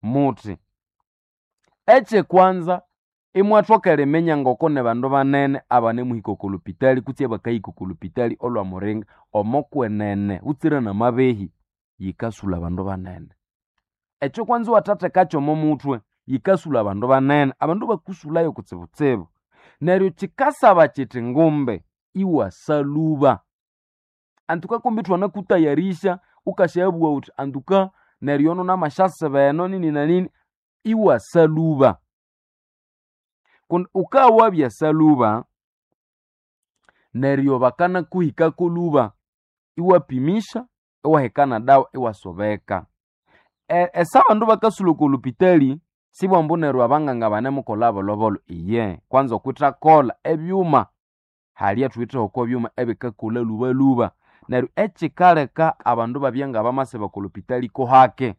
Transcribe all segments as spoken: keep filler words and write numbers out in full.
muti eche kwanza imwathokera menya ngoko ne bandu banene abane muhiko kulupitali kutse bakayiko kulupitali olwa muringa omokwenene utsira na mabehi yikasula bandu banene. Echo kwanza watate kacho momutwe yikasula bandu banene abandu bakusulayo kutsibutsibu neryo chikasaba chiti ngumbe iwasaluba antuka kumbitwa na kutayarisha ukashabua uti antuka neryo no na mashase beno nini na nini iwasaluba kun ukawa bya saluba neryo bakana kuhika kuluba iwapimisha iwahekana dawa iwasobeka. E, esaba ndu bakasulu kulupitali sibwa mbuneryo abanganga bane mukola bolobolo iye kwanza kwita kola ebyuma hali atwita okwo byuma ebikakula luba luba neryo echikaleka abandu babyanga bamase bakulupitali ko hake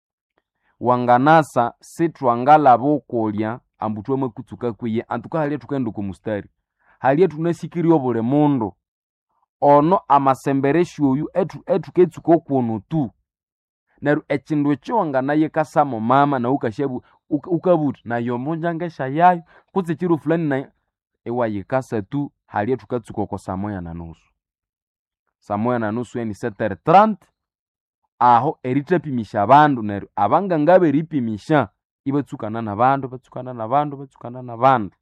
wanganasa sitwangala bokolya ambutwe makutsuka kwiye antuka hali tukenda ku mustari hali tunasikirio bole mundu ono amasemberesho oyu etu etu ketsuko kwono tu neryo echindu echo wanganaye kasamo mama na ukashebu ukabuti na yomonjangesha yayo kutse chiro fulani na ewayikasa tu hali tukatsuko ko samoya na nusu samoya na nusu yani sept heures trente aho eritapimisha abandu neryo abanganga beripimisha ibatsukana na bandu batsukana na bandu batsukana na bandu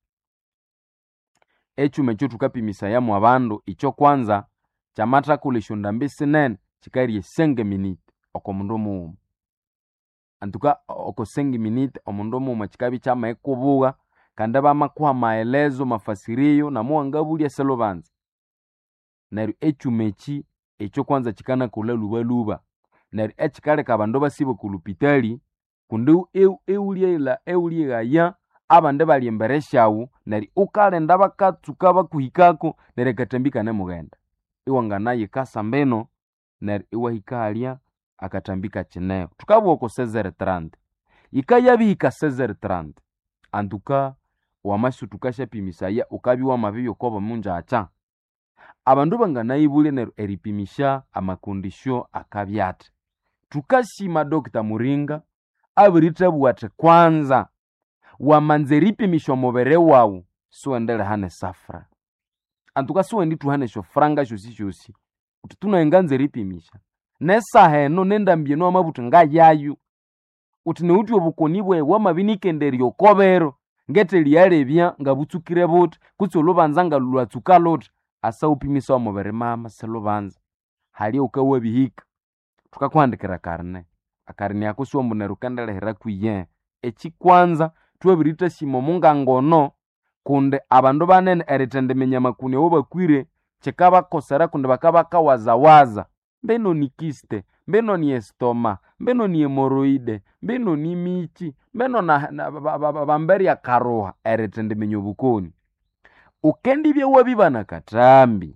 echume cho tukapimisa ya mu abandu icho kwanza chamata kulishunda mbisi nene chikari cinq minutes oko mundu mu antuka oko cinq minutes omundu mu chikabi chama ekubuga kanda bamakuha maelezo mafasirio na muangabuli selobanza neryo echume chi echo kwanza chikana kula luba luba neryo echikale kabandu basibo kulupitali kundu euliela euliega ya abande bali embere shawu neryo ukalenda bakatsuka bakuhikako neryo katambika ne mugenda iwangana yikasa mbeno neryo iwahikalia akatambika chineo tukabwo ko seize heures trente ikayabika seize heures trente antuka wamashu tukasha pimisaya ukabi wa mabibyo koba munja acha abandu bangana ibule neryo eripimisha amakondisho akabyate tukashima Dr. Muringa abiritabu ate kwanza wamanzeripimisho mubere wawu suendele hane safra antuka suendi tuhane sho franga shosi shosi uti tunaenganze ripimisha nesa heno nenda mbyeno amabuto nga yayu uti ne uti obukonibwe wamabinikenderi kobero ngete liyalebya nga butsukire buti kutsi olubanza nga lwatsuka lot asa upimisa mubere mama selubanza hali ukawe bihika tukakwandikira karne akarne yakuswa mbunero kandale hera kuye echi kwanza twebirita simo munga ngono kunde abandu banene eritende menyama kuni oba kwire chekaba kosera kunde bakaba kawaza waza mbeno ni kiste mbeno ni estoma mbeno ni hemoroide mbeno ni michi mbeno na, na bamberi ya karoha eritende menyobukoni ukendi bye wabibana katambi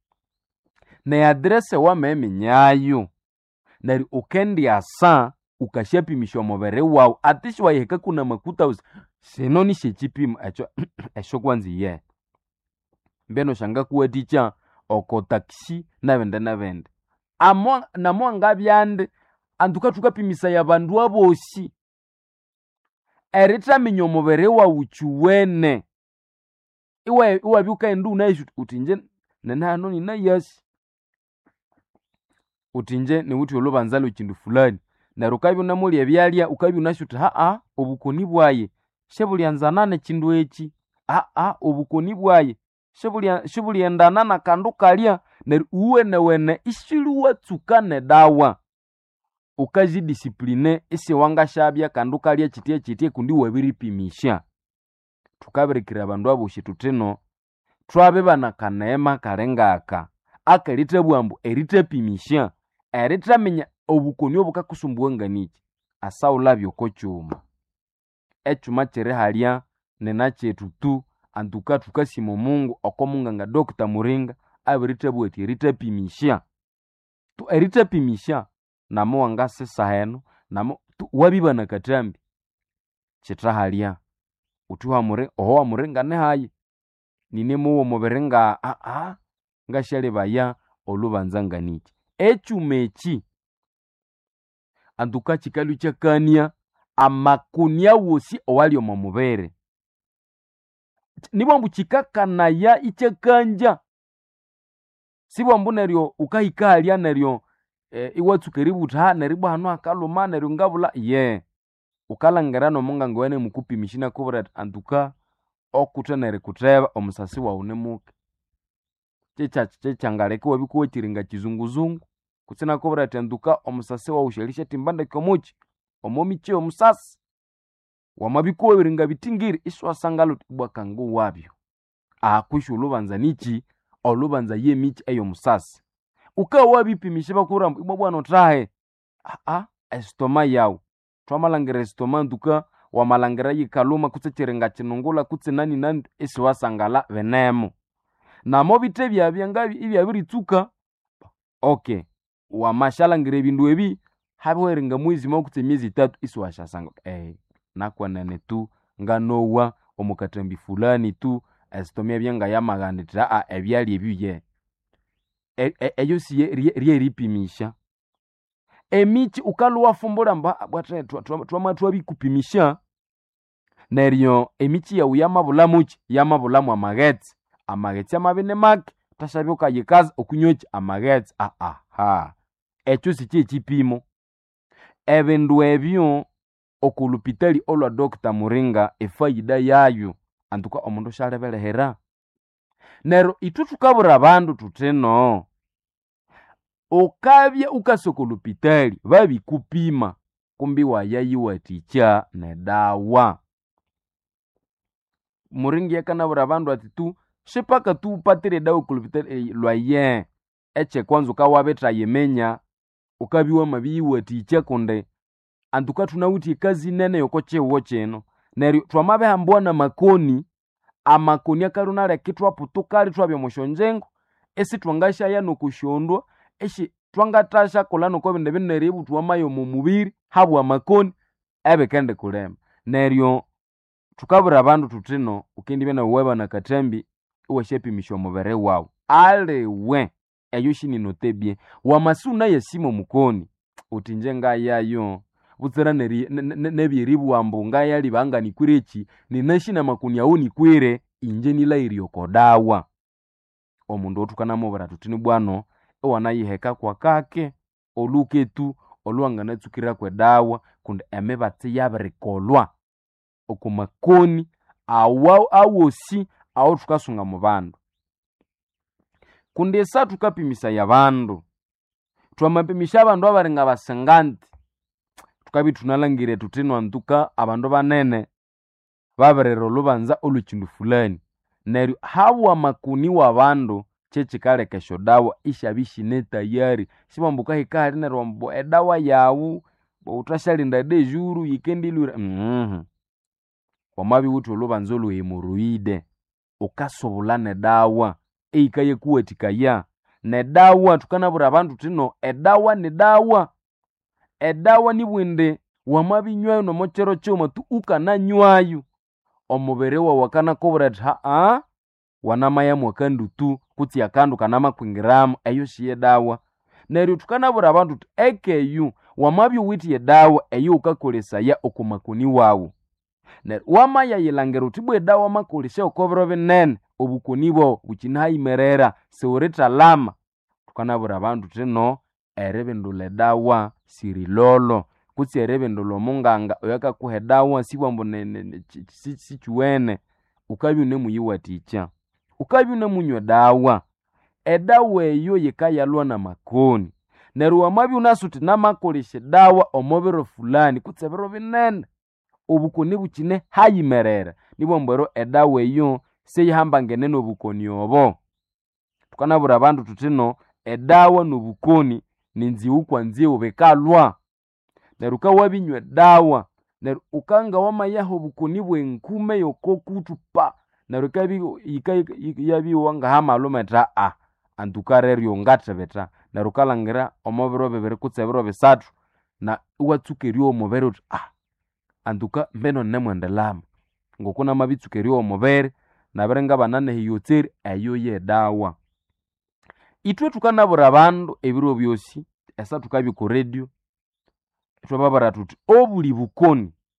ne adresse wa meme nyayo nari ukendi asa ukashapimisha mubere wawu atishwa yeka kuna makuta usi senoni shechipimo echo esho kwanzi ye mbeno shanga kuwa ticha oko taksi na vende na vende amo na mwanga byande antuka tukapimisa ya bandu aboshi erita minyo mubere wawu chuwene iwe iwe byuka endu na utinje nena hano ni na yes utinje ni uti olubanzalo chindu fulani na rukabi namuli ebyalya ukabi unashuta ha a obukoni bwaye shebulyanzanane chindu echi a a obukoni bwaye shebulya shebulyendana na kandu kalya ne uwene wene ishiluwa tsukane dawa ukaji discipline isi wanga shabya kandu kalya chitie chitie kundi wabiripimisha tukabirikira abandu abo shituteno twabe bana kanema kalengaka akalite bwambu eritepimisha eritamenya obukoni obukakusumbuwa nganiki asa ulabyo ko chuma echuma chere halya nena chetu tu antuka tukasimo Mungu okomunga nga Dr. Muringa abiritebu eti eritepimisha tu eritepimisha namo wangase saheno namo wabibana katambi chitra halya utuwa mure oho Muringa ne hayi nine muwo muberenga a a ngashale baya olubanza nganiki echumechi antuka chikalu chakania amakuni awosi owali omo mubere nibwo mbukikakanaya ikyakanja sibwo mbu neryo ukahikahalya neryo e, iwatsuka eributa neribwa hano akaluma neryo ngabula ye yeah. Ukalangira nomunganga wene mukupimishina kubura antuka okuta nerikuteba omusasi wawu nemuke chichachi chichangaleke wabikuwa chiringa chizunguzungu kutsina kubura ati antuka omusasi wawu shelisha timbanda kyomuchi omomichi omusasi wamabikuwa biringa bitingiri iswasangalo tibwakangu wabyo akwishu olubanza nichi olubanza ye michi eyo musasi ukawa wabipimisha bakura ibwa bwana otrahe ah ah estoma yawu twamalangira estoma ntuka wamalangira yikaluma kutse chiringa chinungula kutse nani nani isiwasangala venemo namo bite byabya ngabi ibyabiritsuka okay wamashalangira ebindu ebi habweringa mwezi mokutse miezi itatu isiwashasanga eh nakwanene tu nganowa omukatambi fulani tu esitomia byanga yamagandira a ebyali ebyuye eyo siye riye ripimisha emichi ukaluwa fumbula mba bwatre twamatwa bikupimisha neryo emichi ya uyamabulamuchi yamabulamu amagetsi amagetsi amabene make tashabyoka yikaza okunyochi amagetsi a a ha echo sichi chipimo ebindu ebyo okulupitali olwa Doctor Muringa efaida yayo antuka omundu shalebelehera nero itutukabura abandu tuteno ukabya ukasokolupitali babikupima kumbi wayayiwaticha nedawa Muringa yakanabura abandu ati tu shipaka tu upatire dawa kulupitali lwaye eche kwanza ukawabetra yemenya ukabiwa mabiyiwaticha konde antuka tunawuti kazi nene yokoche wocheno neryo twamabe hambwana makoni amakoni akarunale kitwa putukali twabyo mushonjengo esi twangasha yano kushondwa eshi twangatasha kolano ko binde binere butu wamayo mu mubiri habwa makoni ebe kende kulema neryo tukabura abandu tutino ukindi bena weba na katembi uwashepi misho mubere wawo alewe eyoshi ninotebye wamasuna yesimo mukoni utinjenga yayo butsera neri nebyeribu wambunga yali banga nikureki ninashina makuni yawo nikwire inje nilairiyo kodawa omundu otukana mubara tutini bwano ewana yiheka kwa kake oluke tu oluangana tsukira kwe dawa kundi emebatsi yabirikolwa okumakoni awa awosi awo tukasunga mu bandu kundi esa tukapimisa ya bandu twamapimisha abandu abaringa basenganti tukabi tunalangire tutino antuka abandu banene babirero lubanza oluchindu fulani neryo hawa makuni wa bandu chechikale kesho dawa ishabishine tayari sibambuka hikali neryo mbo edawa yawu utashalinda de juru yikendilura mhm wamabi wutu olubanza olu hemoroide ukasobulane dawa eikaye kuwatikaya nedawa tukanabura abantu tino edawa ne dawa edawa nibwende wamabinywayo nomochero choma tu ukananywayo omubere wa wakana kobra ha a wanamaya mwakandu tu kuti yakandu kanama kwingiramu eyo shiye dawa neryo tukanabura abantu ekeyu wamabyo witi ye dawa eyo ukakolesa ya okumakuni wawo neryo wamaya yilangero tibwe dawa makolesha okobro binene obukonibo bukinayimerera seureta lama tukanabura abantu tino erebendule dawa sirilolo kutsi erebendule munganga oyaka kuhe dawa sibwambo sichuwene ukabyu nemuyiwaticha ukabyu nemunywa dawa edawa eyo yikayalwa na makoni neryo wamabyu nasuti namakolesha dawa omobero fulani kutsi ebiro binene obukoni bukine hayimerera nibwambero edawa eyo seyihamba ngenene obukoni obo tukanabura abantu tutino edawa nobukoni ninzi ukwanzie ubekalwa neryo ukawabinywa dawa neryo ukanga wamayaho obukoni bwenkume yokokutupa neryo kabi yabi wanga hamalumetra a antukareryo ngatebeta neryo kalangira omobero bebere kutsebero besatu na uwatsukeryo omubere uti ah antuka mbeno nemwendelama ngokuna mabitsukeryo omubere naberenga banane hiyotseri ayo ye dawa itwe tukanabura abandu ebiro byosi esa tukabi ku radio twababara tuti obuli bukoni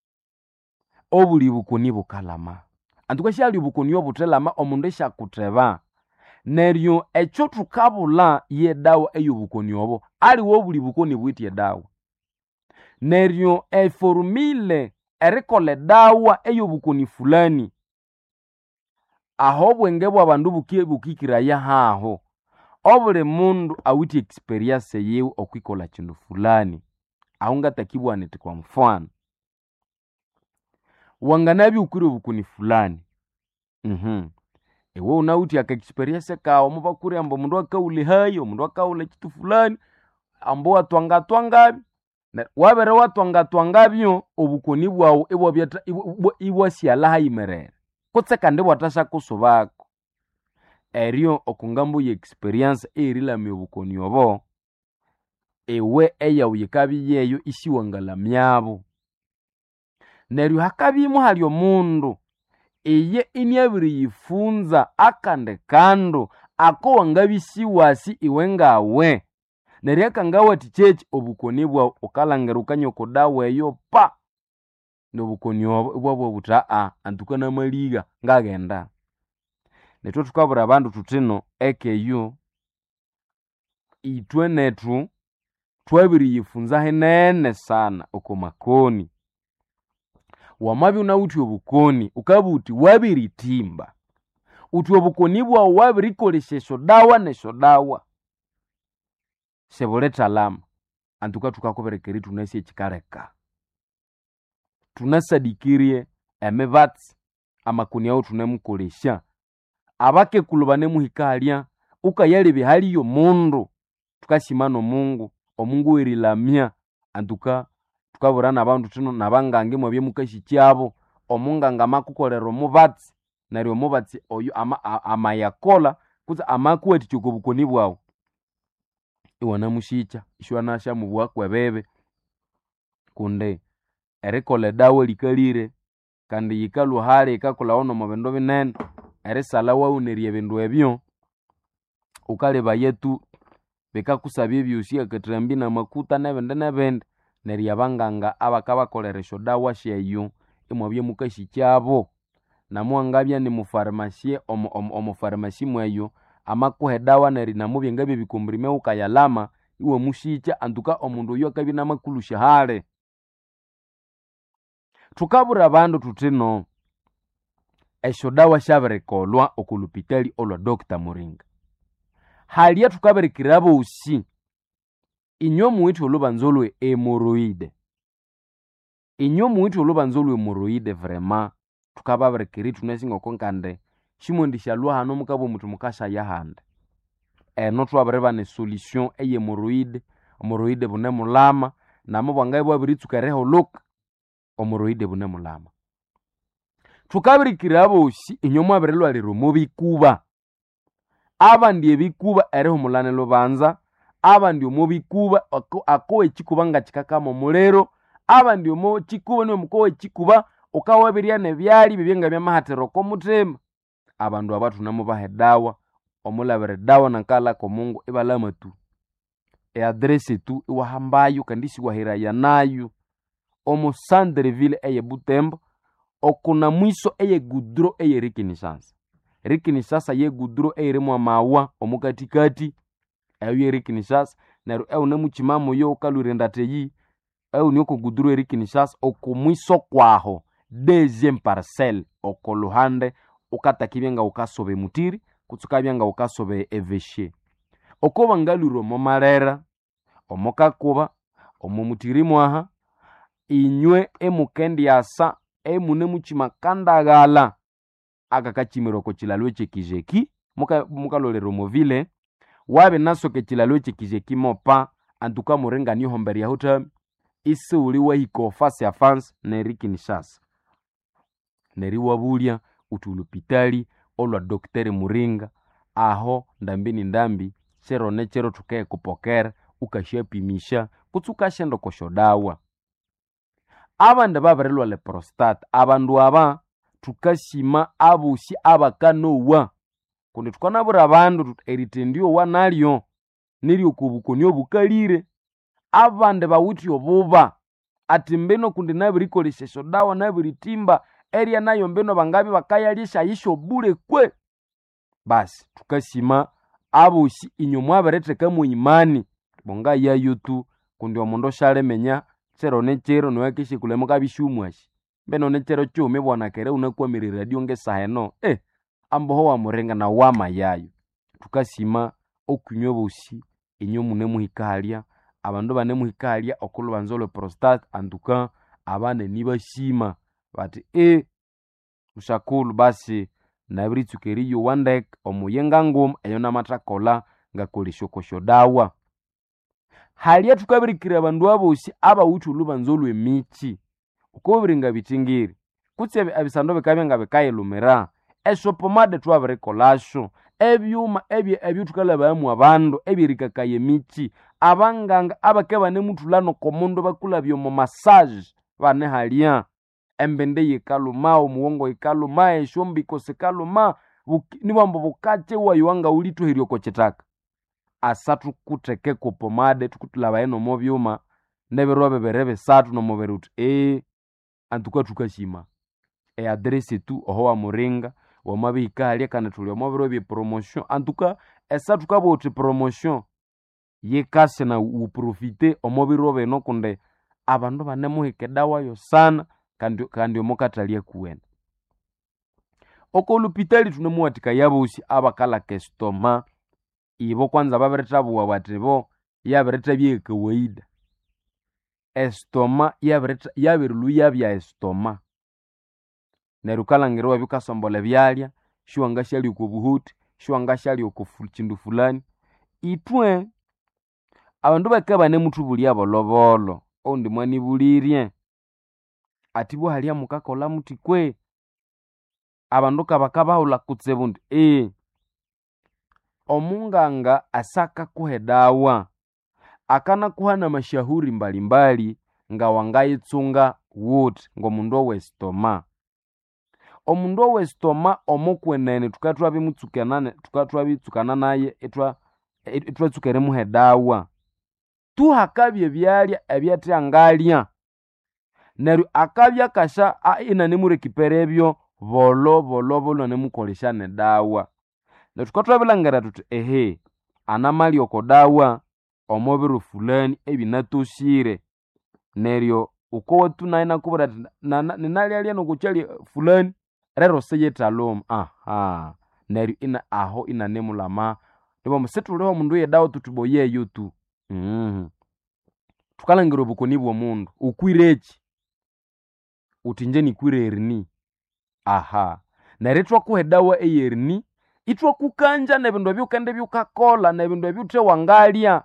obuli bukoni bukalama antuka shali bukoni obutelama omundu eshakuteba neryo echo tukabula ye dawa eyo bukoni obo ali wobuli bukoni bwiti dawa neryo e formule erikole dawa eyo bukoni fulani aho bwenge bw'abandu bukie bukikira ya haho obule mundu awiti experience yewe okwikola kindu fulani ahunga takibwa neti kwa mfano wanganabi ukuri bukuni fulani mhm ewe unawiti aka experience kawo mubakuri ambo mundu akaule hayo mundu akaule kitu fulani ambo watwanga twangabi wabere watwanga twangabyo obukoni bwawo ebwa byata ibwa siala imerere kutse kandi bwatasha kusobako eryo okungambo ye experience erila mi obukoni obo ewe eya uyikabi yeyo isiwangala myabo neryo hakabimu hali omundu eye inyabiri yifunza akande kando ako wangabisiwasi iwengawe neryo kangawa tichechi obukoni bwa ukalangera ukanyoko dawa eyo pa nobukoni obo bwabo butaa antukana maliga ngagenda netwe tukabura abandu tutino ekeyo itwe netu twabiri yifunza henene sana okomakoni wamabi unawuti obukoni ukabuti wabiri timba uti obukoni bwa wabiri kolesheso dawa nesho dawa seboleta lama antuka tukakoberekeri tunasi ekikareka tunasadikirie emebats amakoni yao tunemukolesha abake kulubane muhikalia ukayale bihali yo mundu tukashimano Mungu omungu werilamya antuka tukaburana abantu tuno nabangange mwabye mukashi kyabo omunganga makukolera omubatsi naryo omubatsi oyo ama amayakola kuza amakweti cyokobukoni bwawo iwana mushicha ishwana sha mubwakwe bebe kunde erikole dawa likalire kandi yikalu hali ikakola ono mubendo binene erisala waunerie bindu ebyo ukaleba yetu bekakusabye byusi akatrambi na makuta nebende nebende nerya abanganga abakabakoleresho dawa sheyo imwabye mukashi kyabo namwangabya ni mufarmasie omu omu farmasi mweyo amakuhe dawa neri namubye ngabe bikombrime ukayalama iwe mushicha antuka omundu yo akabi namakulusha hale tukabura abandu tutino esho dawa shaberekolwa okulupitali olwa Doctor Muringa haliya tukaberekirabo usi inyo muitu olubanzolwe hemorrhoide inyo muitu olubanzolwe hemorrhoide vraiment tukababerekiri tunesinga konkande shimondisha lwa hano mukabo mutu mukasha yahanda eno twabereba ne solution eye hemorrhoide hemorrhoide bune mulama namo bwangaye bwabiritukareho look hemorrhoide bune mulama tukaberekirabo usi inyo mwaberelwa lero mubikuba abandi ebikuba ereho mulane lubanza abandi omubikuba ako ekikuba nga kikakamo mulero abandi omo kikuba no muko ekikuba ukawabirya nebyali bibyenga byamahatero ko mutema abandu abatu namo bahedawa omulabere dawa nankala ko Mungu ibalama tu e adresse tu iwahambayo kandisi wahiraya nayo omo Sandreville eye Butembo okuna mwiso eye Gudro eye Rikinishansa Rikinishansa ye Gudro eye mwa mawa omukatikati ayo Rikinishansa nero e unamuchimamo yo ukalurenda teyi ayo nyoko Gudro Rikinishansa okumwiso kwaho deuxième parcelle okoluhande ukatakibenga ukasobe mutiri kutsukabyenga ukasobe eveshe okoba ngaluro momarera omokakuba omumutiri mwaha inywe emukendi asa emune muchima kandagala akakachimiro ko chilalwe chekijeki muka mukalolero movile wabe naso ke chilalwe chekijeki mopa antuka murenga ni homberi ya huta isi uliwe hiko face à face na Rikinshasa neri wabulia utulupitali olwa Docteur Muringa aho ndambini ndambi chero nechero tukaye kupokera ukashapimisha kutsuka shendo koshodawa abandi babarelwa le prostate abandu aba tukashima abushi abakanowa kundi tukanabura abandu eritendio wanalyo niri okubukonyo bukalire abandi bawiti obuba ati mbeno kundi nabirikolesesho dawa nabiritimba area nayo mbeno bangabi bakayalisha yisho bure kwe. Basi tukasima abosi inyo mwaberete kamwe imani bonga yayo tu kundi omundo shale menya chero nechero nwakishe kulemuka bishumwashi mbeno nechero chume bwana kere unakwamiri radio ngesaheno eh amboho wa murenga na wama yayo tukasima okunywa bosi inyo mune muhikalia abandu bane muhikalia okulu banzolo prostate antuka abane nibashima bati eh ushakulu basi nabiritsukeriyo wandek omuyenga ngum eyo namatakola ngakoleshokosho dawa halia tukabirikira abandu abosi aba utulu banzolo emichi ukobiringa bitingiri kutse abisando bekabe nga bekayelumira esopomade twabirikolasho ebyuma ebye ebyo tukalaba abandu ebirikakaye michi abanganga abakeba nemutulano komundo bakulabyo mu massage bane halia embende yikaluma omuwongo yikaluma eshombi kosekaluma nibambo bukache wayuanga ulito hiryo kochitaka asatu kuteke ko pomade tukutulaba eno mo byuma nebirobe berebe satu no moberutu eh antuka tukashima e adresse tu oho wa muringa wa mabika ali kana tulyo mobiro bi promotion antuka esa tukabote promotion ye kase na uprofite omobiro beno kunde abandu banemuhike dawa yo sana kandi kandi omokatalia kuwena okolupitali tunemuwatika yabusi abakala kestoma ibo kwanza baberetabuwa batebo yabereta bye kawaida estoma yabereta yabirulu yabya estoma nerukalangirwa bikasombola byalya shuanga shali ku buhuti shuanga shali ku chindu fulani itwe abandu bakaba ne mutu buli abolobolo ondi mwani bulirye atibo hali amukakola muti kwe abandu kabakabahula kutsebundi eh omunganga asaka kuhedawa akana kuhana mashahuri mbalimbali nga wangayitsunga wood ngomundu westoma omundu westoma omukwenene tukatwa bimutsukanane tukatwa bitsukana naye etwa etwa tsukere muhedawa tu hakabye byalya ebyate angalya neru akabya kasha inane murekipere ebyo bolo bolo bolo ne mukolesha ne dawa netukatwa bilangara tuti ehe anamali okodawa omobiru fulani ebinatoshire neryo uko tunaina kubura ninali ali no kuchali fulani rero seyetalom aha neryo ina aho inanemulama ndibo msetuleho mundu yedawo tutuboye yotu mhm tukalangiro bukoni bwo mundu ukwirechi utinje ni kwirerini aha neretwa kuhedawa eyerini itwa kukanja nebindu byukande byukakola nebindu byute wangalia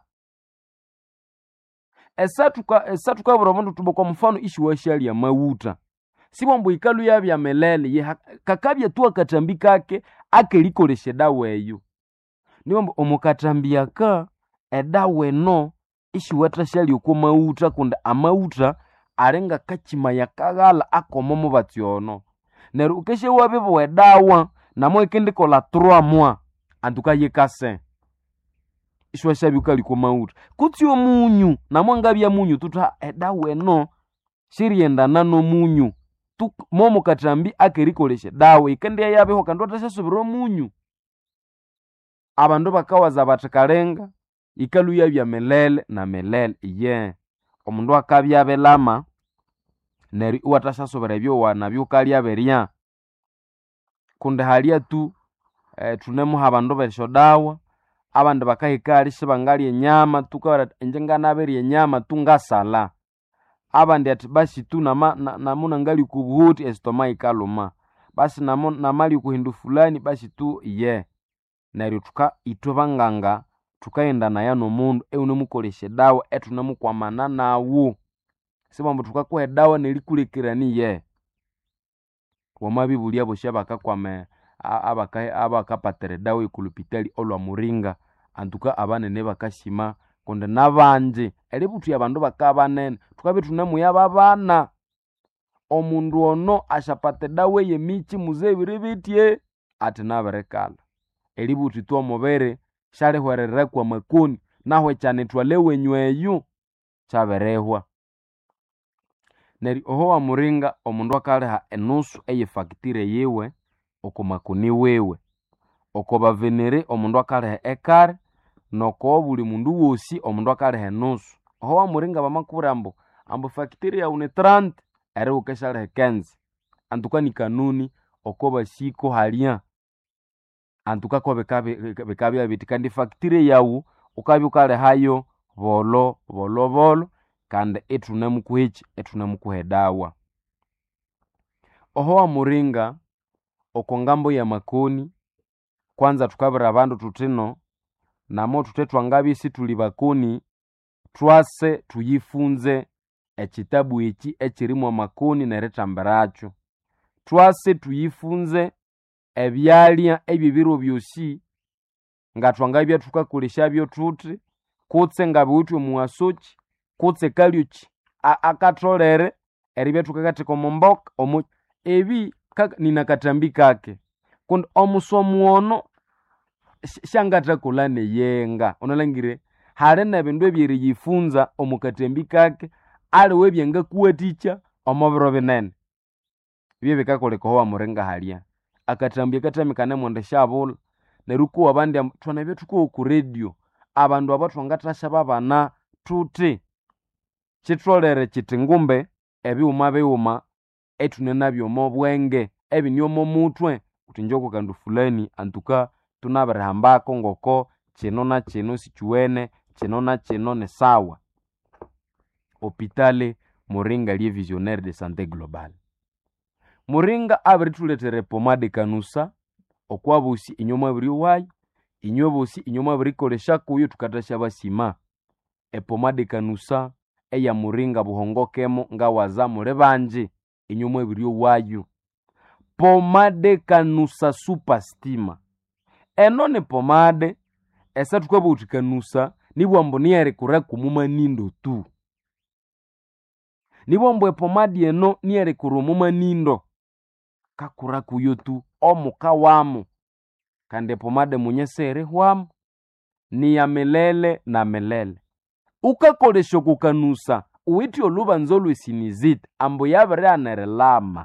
esatuka esatuka bura mundu tuboko mfano ishi washali ya mauta sibombo ikalu yabya melele ye kakabya tu akatambika ake akelikoleshe dawa eyo niombo omukatambia ka edawe no ishi watashali uko mauta kunda amauta arenga kachima yakagala akomomo batyono neru ukeshe wabebo wedawa namo ikende kola trois mois antuka yekase ishwa shabuka liko mauta kutyo munyu namo ngabya munyu tuta edawe no shirienda nano munyu tu momo katambi akerikoleshe dawe ikende yabeho kandota shasubiro munyu abandu bakawaza batakalenga ikalu yabya melele na melele ye omundu akabya belama neri watashasobera byo wana byukalya berya kunde halia tu eh, tunemu habandu besho dawa abandu bakahikali shibangali enyama tukara enjengana beri enyama tungasala abandi ati basi tu nama na, namuna ngali kubuhuti estoma ikaluma basi namo namali kuhindu fulani basi tu ye neryo tuka itubanganga tukaenda na yano mundu eune mukoleshe dawa etunamukwamana nawo sibambo tukakuhe dawa nelikulekirani ye wamabibuli abo shabakakwame abaka abakapatere dawa ikulupitali olwa muringa antuka abanene bakashima konde nabanje elibutu yabandu bakabanene tukabe tunamuya babana omundu ono ashapate dawa ye michi muzebirebetie ati naberekala elibutu to mobere shale hwerere kwa makoni naho cyane twalewe nyweyu chaberehwa neri oho wa muringa omundu akaliha enusu eye facture yiwe okumakuni wewe, oko bavenere omundu akaliha ekare, noko buli mundu wosi omundu akaliha enusu. Oho wa muringa bamakubura ambu ambu facture ya une trente eri ukeshaliha kenzi. Antuka ni kanuni oko basiko halia. Antuka ko bekabe bekabe biti kandi facture yawu ukabi ukalihayo bolo bolo bolo kandi etunamukuhichi etunamukuhedawa. Oho wa muringa oko ngambo ya makoni kwanza tukabira abandu tutino namo tutetwa ngabisi tuli bakoni twase tuyifunze ekitabu eki ekirimu makoni neretamberacho. Twase tuyifunze ebyalya ebibiro byosi ngatwangabya tukakolesha byo tuti kutse ngabiwitwe muwasochi kutse kalyochi akatolere eribya tukakateka omomboka omu ebi ninakatambi kake kundi omusomo ono shangatakolane yenga onalangire hali nebindu ebyeri yifunza omukatambi kake ali webyanga kuwaticha omobiro binene bye bikakoleka ho wa muringa halia akatambi akatamikane mwende shabula neruko abandi twanabye tuko ku radio abandu abathu ngatasha babana tuti chitolere chitingumbe ebiuma biuma etunena byomo bwenge ebinyomo mutwe utinjoko kandu fulani antuka tunabirihambako ngoko chino na chino sichuene chino na chino ne sawa. Hopitale muringa liye visionnaire de santé globale. Muringa abirituletere pomade kanusa okwabusi inyoma biri wayi inyobosi inyoma biri kolesha kuyo tukatasha basima. Epomade kanusa eya muringa buhongokemo ngawaza mure banje inyoma biri wayo. Pomade kanusa super stima. Eno ne pomade esa tukwabuti kanusa nibwambo niyere kura kumuma nindo tu. Nibwambo epomade eno niyere kurumuma nindo kakura kuyo tu omuka wamu kande pomade munyesere hwamu ni ya melele na melele. Ukakolesha kukanusa uiti oluba nzolu isinizita ambo yabere anerelama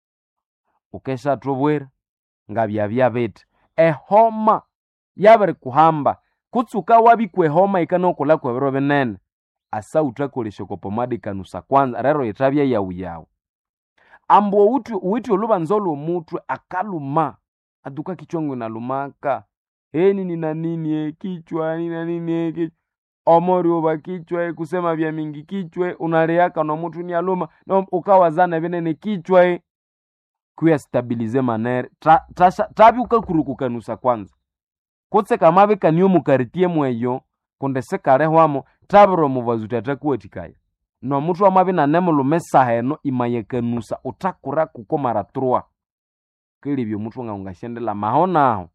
ukesha tobwera ngabya byabete ehoma yabere kuhamba kutsuka wabikwe homa ikanokola kwebero benene asa utakolesha ko pomade kanusa kwanza rero itabya yawu yawu ambo uti uiti oluba nzolu omutwe akaluma aduka kichwangu na lumaka eni nina nini e kichwa nina nini e kichwa omori oba kichwa e kusema vya mingi kichwa unaleaka na mutu ni aluma no ukawazana benene kichwa e kuya stabilize manere tra, tra, tabi ukakuruku kanusa kwanza kutse kamabe kanyo mukaritie mweyo kunde sekare hwamo tabro muvazuta takuetikaya no mutu amabe na nemulume saheno imaye kanusa utakura kuko mara trois kili byo mutu nga ungashendela mahona aho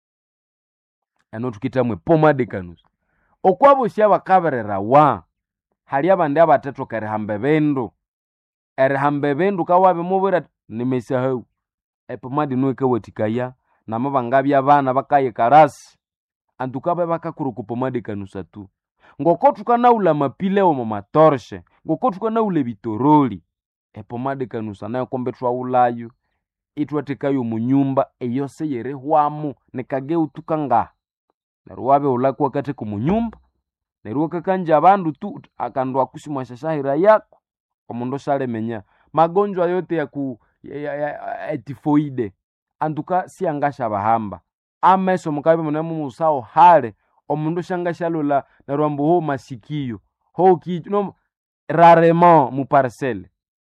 eno tukitamwe pomade kanusa okwabo syaba kaberera wa hali abandi abatatu kare hambe bendo ere hambe bendo kawabe mubera nimesahau epomade no ekawetikaya namabangabi abana bakaye karasi antukabe bakakuruku pomade kanusa tu ngoko tukanaula mapile omo matorshe ngoko tukanaule bitoroli epomade kanusa nayo kombe twaulayo itwatekayo munyumba eyose yere hwamu nekage utukanga naruwabe ulaku wakate ku munyumba neruwa kanja abandu tu akandu akushimwa shahira yako omundo shale menya magonjwa yote ya ku ya, ya, ya, etifoide antuka siangasha bahamba ameso mukabe munamu musao hale omundo shangashalola narwambo ho masikio ho kichu no rarement mu parcelle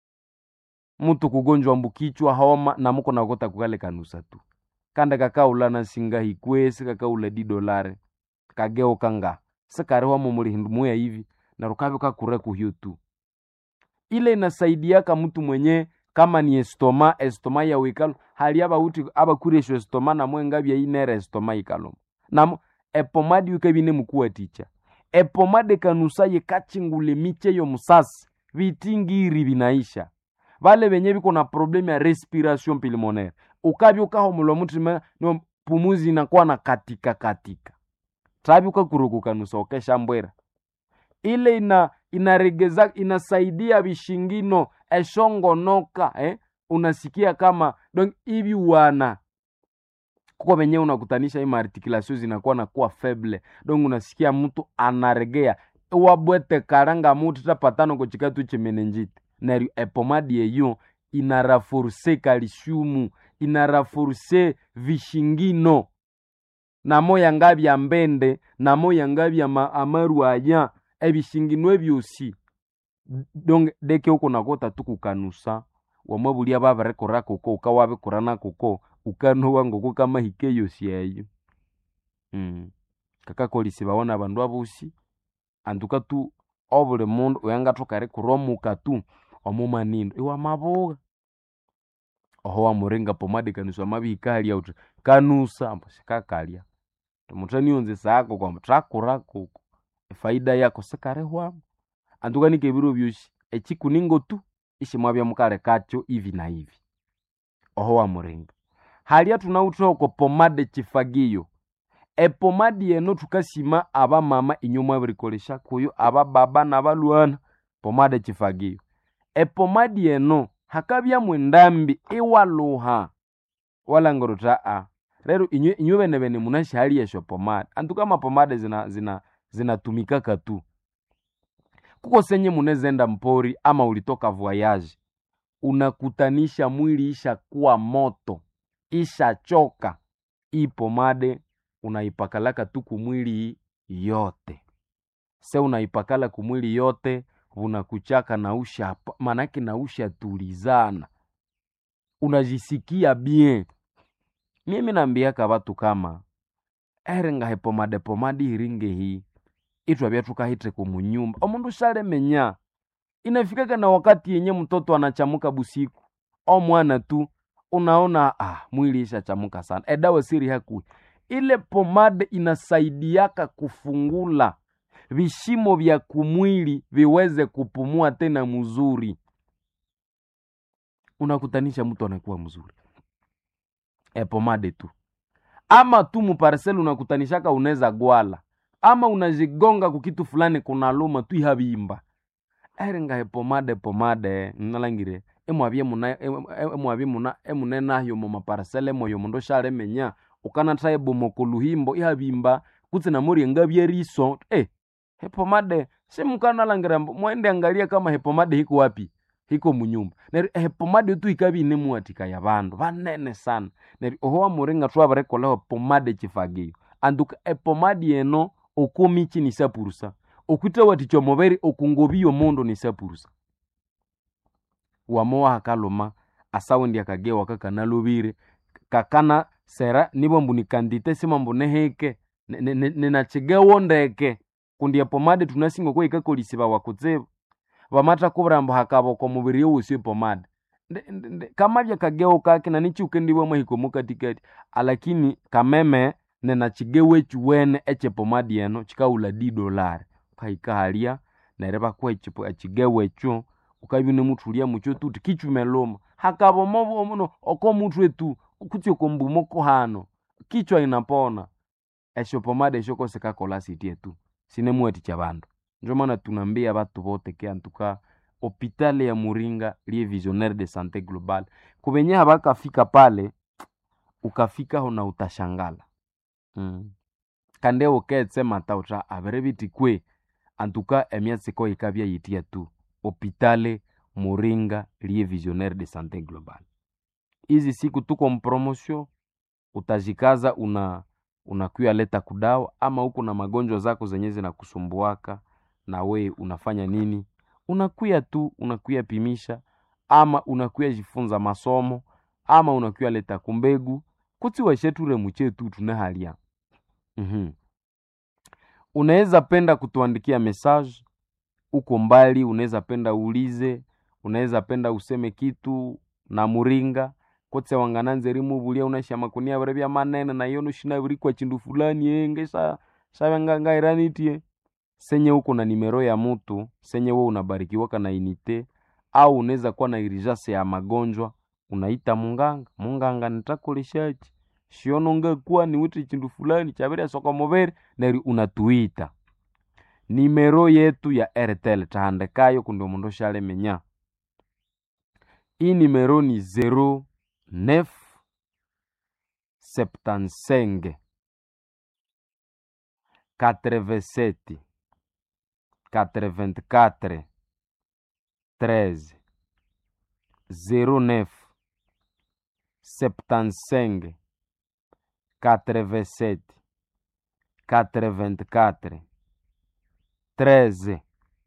mutu kugonjwa mbukichwa homa na muko nakota kukale kanusa tu kanda kakaula na singa hikwesi kakaula di dolare kageo kanga sakare wa mumuli hindu moya hivi na rukabe kakure kuhiyo tu ile inasaidia ka mtu mwenye kama ni estoma estoma ya wikalo hali aba uti aba kuresho estoma na mwenga bya inere estoma ikalo na epomade ukabine mukuwa ticha epomade kanusa ye kachingule miche yo musasi vitingiri binaisha vale benye biko na problem ya respiration pulmonaire ukabi ukaho mulo mutima no pumuzi inakuwa na katika katika tabi ukakuruku kanusa okesha mbwera ile ina inaregeza inasaidia bishingino eshongonoka eh unasikia kama donc hivi wana kwa wenye unakutanisha hii articulation zinakuwa na kuwa faible, donc unasikia mtu anaregea wabwete karanga mutu tapatano kuchikatu chimenenjiti na epomadi yeyo inaraforce calcium, inaraforce vishingino na moya ngabi ya mbende na moya ngabi ya ma, amaruaya ebishingino ebyosi. Donc deke uko nakota tukukanusa wamabulia babarekora koko ukawabe korana koko ukano wango kama hikeyo siyeyo mm kaka kolisi baona bandu abusi anduka tu obule mundu uyanga tokare kuromuka tu omumanindo iwa maboga oho wa murenga pomade kanusa mabikali ya utu kanusa ambo sikakalia tumutani onze sako kwa mtrakura koko faida yako sekare hwa anduka nikebiro byoshi echikuningo tu ishimwabya mukale kacho hivi na hivi oho wa murenga halia tunautoko pomade chifagiyo epomadi yeno tukasima aba mama inyuma birikolesha kuyo aba baba na balwana pomade chifagiyo epomadi yeno hakabya mwendambi iwaluha wala ngorota a rero inyo inyo bene bene munashi hali yesho pomade antuka mapomade zina zina zinatumika katu kuko senye munezenda mpori ama ulitoka voyage unakutanisha mwili isha kuwa moto isha choka hii pomade unaipakalaka tu kumwili yote se unaipakala kumwili yote unakuchaka na usha manake na usha tulizana unajisikia bien. Mimi naambiaka watu kama erenga he pomade pomade iringe hii itwa bya tukahite kumunyumba omundu shale menya inafika na wakati yenye mtoto anachamuka busiku au mwana tu unaona ah mwili isha chamuka sana edawa siri haku ile pomade inasaidiaka kufungula vishimo vya kumwili viweze kupumua tena mzuri. Unakutanisha mtu anakuwa mzuri e pomade tu ama tu muparcel unakutanishaka unaweza gwala ama unajigonga kukitu fulani kuna luma tu ihabimba erenga he pomade pomade nalangire emwabye muna emwabye muna emunena hyo mu maparcel moyo mundo shale menya ukana traibo mokoluhimbo ihabimba kutsina muri ngabye riso eh he pomade simukana langira mwende angalia kama he pomade hiko wapi hiko munyumba neri he pomade tu ikabi ne muatika ya bandu banene sana neri oho amurenga twabare kola pomade chifagiyo anduka e pomade yeno okomichi ni sapurusa okuita waticho mobere okungobiyo mondo ni sapurusa wamoa hakaloma asawundi akagewa kaka nalobire kakana sera nibo mbuni kandite sima mbune heke nina chigewo ndeke kundi pomade tunasingo ko ikakolisiba wakutseba bamata kubrambo hakabo ko mubiri wose pomade kama bya kagewo kake na nichi ukendiwe mahiko mukatikati alakini kameme nena chigewe chuwene eche pomade yeno chikaula di dolari kaikahalia na reba kwa chipo chigewe chu ukabine mutulia mucho tuti kichumeloma hakabo mobo muno oko mutwe tu kuti kombumo ko hano kichwa inapona esho pomade esho koseka kola sitie tu sine mweti cha bandu ndio maana tunambia watu wote ke antuka hospitali ya Muringa lie visionnaire de santé globale kubenye habaka fika pale ukafika hona utashangala mm. Kande oketse matauta aberebiti kwe antuka emiatse ko ikabya yitia tu hospitali Muringa lie visionnaire de santé globale. Hizi siku tuko mpromotion utajikaza una unakuya leta kudawa ama huko na magonjwa zako zenye zinakusumbuaka na we unafanya nini unakuya tu unakuya pimisha ama unakuya jifunza masomo ama unakuya leta kumbegu kuti washeture muchetu tunahalia mhm unaweza penda kutuandikia message uko mbali unaweza penda uulize unaweza penda useme kitu na Muringa kotse wangananze rimu bulia unashama kunia barebya manene na yono shina buri kwa chindu fulani engesa sabanga ngairanitie senye huko na nimero ya mtu senye wewe unabarikiwa kana inite au unaweza kuwa na irijase ya magonjwa unaita munganga munganga nitakolishaji shiono ngekuwa ni witi chindu fulani chabere soko mobere na unatuita nimero yetu ya Airtel tahandekayo kundo mundo shale menya I numero ni zero neuf septantacinq quatre-vingt-sept quatre-vingt-quatre treize zero neuf septantacinq quatre-vingt-sept quatre-vingt-quatre treize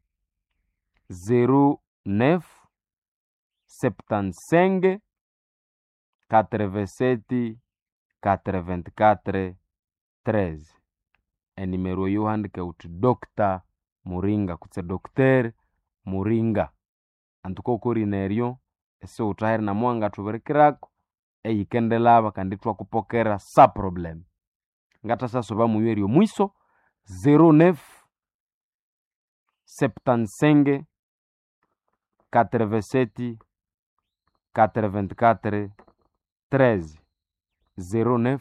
zero neuf septantacinq quatre-vingt-sept quatre-vingt-quatre treize. Enimero yohandike uti Doctor Muringa kutse Docteur Muringa. Antuko kuri neryo ese utaheri na mwanga tuberikirako eyikendelaba kandi twakupokera sa problem. Ngata sasa ba muyeri omwiso zero neuf septantacinq quatre-vingt-sept quatre-vingt-quatre treize zero neuf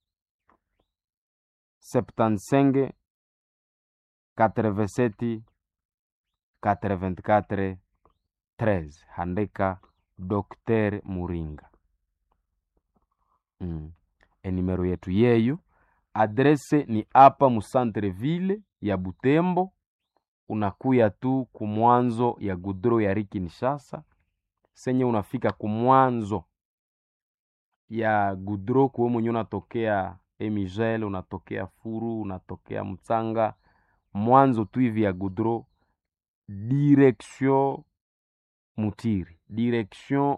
septantacinq quatre-vingt-sept quatre-vingt-quatre treize. Handika Docteur Muringa. Mm. Enimero yetu yeyo. Adrese ni hapa mu Centreville ya Butembo. Unakuya tu kumwanzo ya Gudro ya Riki Nishasa. Senye unafika kumwanzo ya Gudro kuwe mwenye unatokea Emigel, unatokea Furu, unatokea Mtsanga. Mwanzo tu hivi ya Gudro, direction Mutiri, direction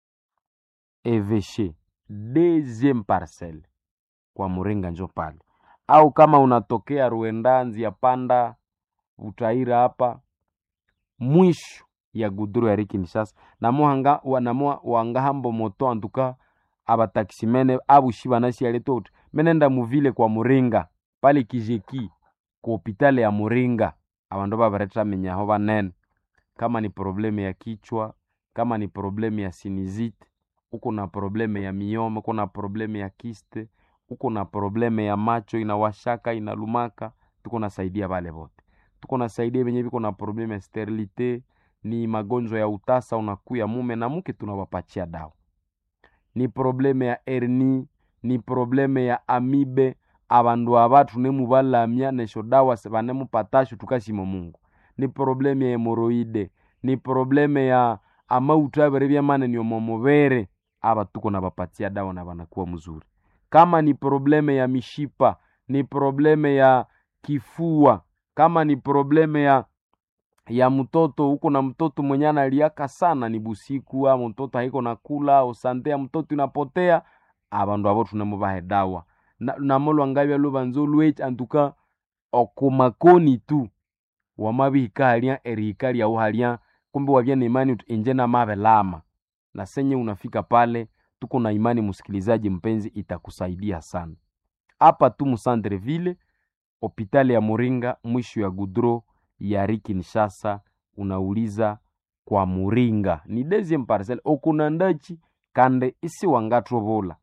Eveshe, deuxième parcelle kwa Muringa njo pale. Au kama unatokea Ruendanzi ya Panda Utaira hapa mwisho ya Gudro ya Riki Nishasa. Namo hanga wanamo wangahambo moto antuka abataksimene abushi banasi yaleto uti menenda muvile kwa Muringa pale Kijeki kwa hospitali ya Muringa. Abandu babareta menyaho banene. Kama ni probleme ya kichwa, kama ni probleme ya sinizite, uko na probleme ya miome, uko na probleme ya kiste, uko na probleme ya macho inawashaka inalumaka, tuko nasaidia bale bote. Tuko nasaidia benye biko na probleme ya sterilite, ni magonjwa ya utasa unakuya mume na mke tunawapachia dawa. Ni probleme ya hernie, ni probleme ya amibe, abandu abatu nemu balamya nesho dawa sebanemu patashu tukashimo Mungu. Ni probleme ya hemoroide, ni probleme ya amauta berebya mane ni omomobere, aba tuko na bapatia dawa na banakuwa mzuri. Kama ni probleme ya mishipa, ni probleme ya kifua, kama ni probleme ya ya mtoto, uko na mtoto mwenye analiaka sana ni busiku, ama mtoto haiko na kula, usante ya mtoto inapotea, abandu abo tunamubahe dawa. Na, na molo angabya lubanzo lwechi antuka okumakoni tu wamabika halia erikali ya uhalia kumbe wabia na imani inje na mabe lama. Na senye unafika pale tuko na imani msikilizaji mpenzi itakusaidia sana. Hapa tu mu Centreville hospitali ya Muringa mwisho ya Gudro ya Riki Nishasa, unauliza kwa Muringa. Ni deuxième parcelle okunandachi kande isi wangatro bola.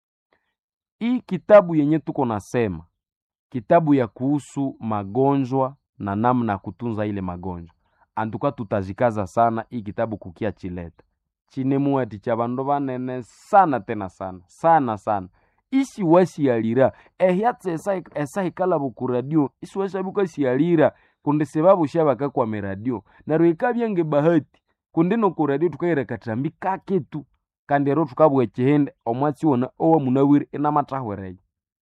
Hii kitabu yenye tuko nasema, kitabu ya kuhusu magonjwa na namna kutunza ile magonjwa. Antuka tutazikaza sana hii kitabu kukia chileta. Chinemu ati chabandu banene sana tena sana. Sana sana. Isi wasi yalira. Eh yatse esa, esa hikala buku radio. Isi wasi yabuka yalira. Kunde sebabu shabaka kwa meradio. Na ruikabi nge bahati. Kunde no ku radio tukaira katambi kaketu. Kandero tukabu echehende. Omwatsi wana owa munawiri inamatahwereji.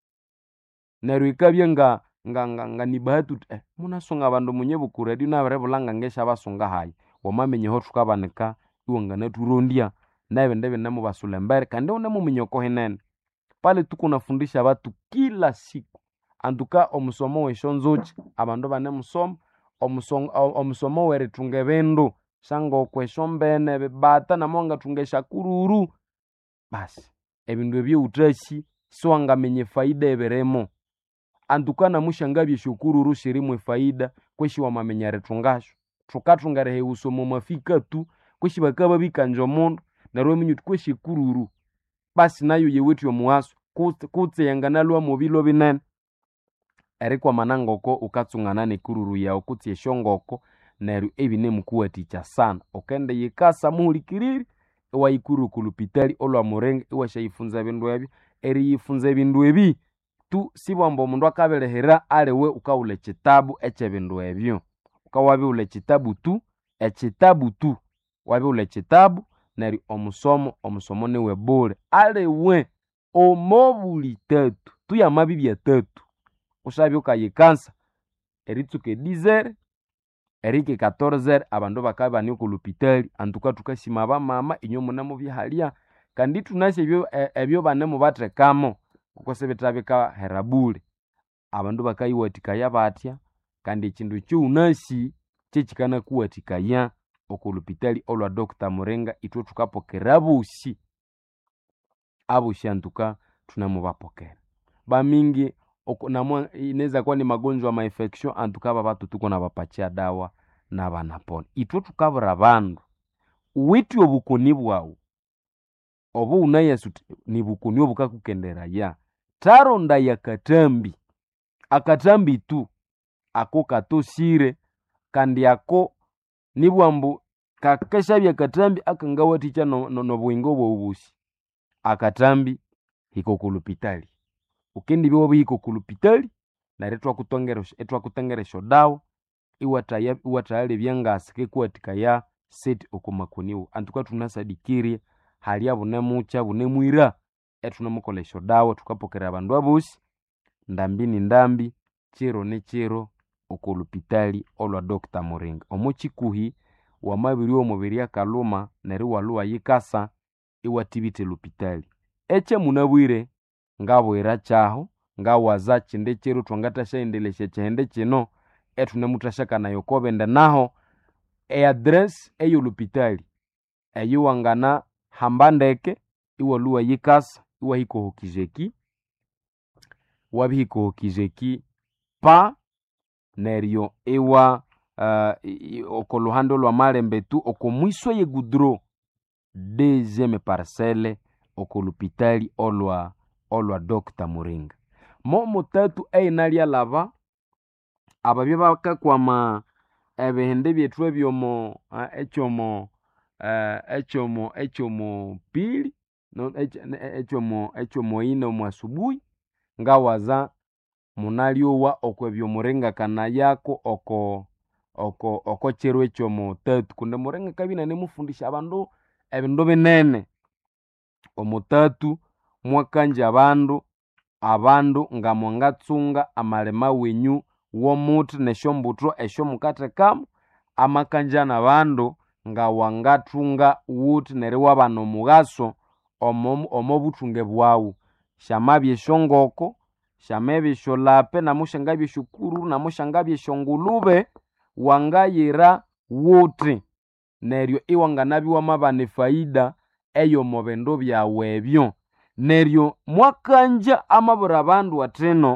Na ruikabi nga nga nga, nga ni bahatu eh muna songa bandu munye buku radio na barebulanga ngesha basonga hayi. Wamamenye ho tukabanika iwanga na turondia. Na ebendebe nemu basulembere. Kande unemu minyoko hinene. Pale tuko nafundisha watu kila siku. Antuka omusomo weshonzochi abandu bane musomo omusong omusomo were tunge bendo shango kweshombene bebata na monga tungesha kururu basi ebindu ebyo utashi swanga menye faida eberemo. Antuka na mushangabye shukururu shirimwe faida kweshi wa mamenyare tungasho tukatungare he usomo mafika tu kweshi bakaba bikanjo mondo na rwe minyu kweshi kururu basi nayo yewetu yo muaso kutse yanganalwa mobilo binene erikwa manangoko ukatsungana ne kururu ya okutse eshongoko neru ebine mkuwa ticha sana okende yikasa muhulikiriri iwayikuru kulupitali olwa Murenga iwashayifunza ebindu ebyo eriyifunza ebindu ebi tu sibwamba omundu akabelehera aliwe ukaula ekitabu ekyebindu ebyo ukawabiula ekitabu tu ekitabu tu wabiula ekitabu neryo omusomo omusomo niwe bule aliwe omobuli tatu tuyamabibya tatu ushabya ukayikansa eritsuka edizere erike katorze abandu bakabani okulupitali antuka tukasima bamama inyo munamo byahalya kandi tunasi ebyo ebyo banemu batekamo kuko sebitabika herabule abandu bakayiwatikaya batya kandi ekindu kyunasi kyekikana kuwatikaya okulupitali olwa Doctor Murenga itwe tukapokera busi abushi antuka tunamubapokera bamingi namwa inaweza kuwa ni magonjwa ma infection antuka babatu tuko na bapacha dawa na banapona itwe tukabura abandu witu obukoni bwawo obu unayesu ni bukoni obukakukenderaya taronda yakatambi akatambi tu ako katosire kandi ako nibwambu kakesha bya katambi akangawaticha no, no, no bwingo bwo ubusi akatambi hiko kulupitali ukendi byo bihiko kulupitali na retwa kutongeresha etwa kutengeresha dawa iwataya iwatayale byangase kwatika ya set okumakoniwo antuka tunasadikiri hali abune mucha bune mwira etunamukolesha dawa tukapokera abandu abusi ndambi ni ndambi chiro ne chiro okulupitali olwa Doctor Murenga omuchikuhi wa mabiri omubiri akaluma neri waluwa yikasa iwatibite lupitali eche munabwire ngabwera chaho ngawaza chinde chiro twangatasha endeleshe chende kino etunemutashaka nayo kobenda naho e address eyo lupitali eyo wangana hambandeke iwaluwa yikasa iwa hiko hokizeki wabihiko hokizeki pa neryo iwa uh, okoluhando lwa malembe tu okomwiso ye gudro deuxième parcelle okulupitali olwa olwa Doctor Murenga mo mutatu einalya lava ababye bakakwama ebihende byetwe byomo uh, echomo uh, echomo echomo pili no echomo echomo ine mwasubuhi ngawaza munaliowa okwebyo Murenga kana yako oko oko oko chero echomo tatu kunde Murenga kabina nemufundisha abandu ebindu binene omutatu mwakanja abandu abandu ngamwangatsunga amalema wenyu womuti neshombutro esho mukatekamu amakanjana abandu ngawangatunga wuti neri wabano mugaso omo omobutunge bwawu shamabye shongoko shamebye sholape namushangabye shukuru namushangabye shongulube wangayira wuti neryo iwanganabi wamabane faida eyo mobendo byawebyo neryo mwakanja amabura abandu ateno